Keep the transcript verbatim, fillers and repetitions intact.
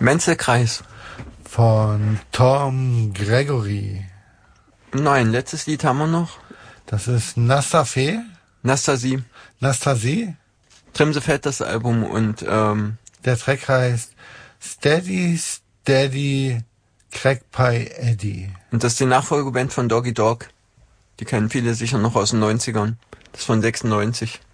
Menzelkreis. Von Tom Gregory. Nein, letztes Lied haben wir noch. Das ist Nastafe. Nastasi. Nastasi. Trimsefett, das Album, und ähm, der Track heißt Steady, Steady, Crack Pie Eddie. Und das ist die Nachfolgeband von Doggy Dog. Die kennen viele sicher noch aus den neunzigern. Das ist von sechsundneunzig.